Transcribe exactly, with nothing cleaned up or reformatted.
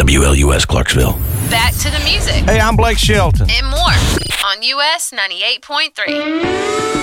W L U S Clarksville. Back to the music. Hey, I'm Blake Shelton. And more on U S ninety-eight point three.